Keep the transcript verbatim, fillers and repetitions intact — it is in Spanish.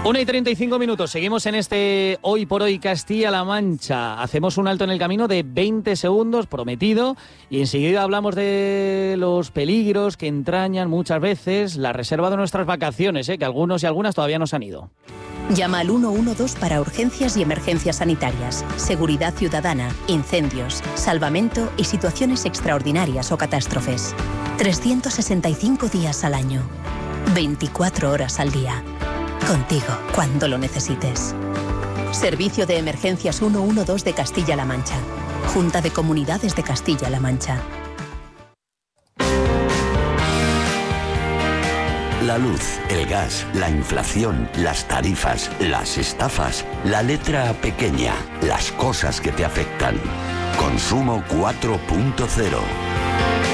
una y treinta y cinco minutos, seguimos en este Hoy por Hoy Castilla-La Mancha. Hacemos un alto en el camino de veinte segundos, prometido, y enseguida hablamos de los peligros que entrañan muchas veces la reserva de nuestras vacaciones, ¿eh? Que algunos y algunas todavía no se han ido. Llama al ciento doce para urgencias y emergencias sanitarias, seguridad ciudadana, incendios, salvamento y situaciones extraordinarias o catástrofes. trescientos sesenta y cinco días al año, veinticuatro horas al día. Contigo, cuando lo necesites. Servicio de Emergencias ciento doce de Castilla-La Mancha. Junta de Comunidades de Castilla-La Mancha. La luz, el gas, la inflación, las tarifas, las estafas, la letra pequeña, las cosas que te afectan. Consumo cuatro punto cero.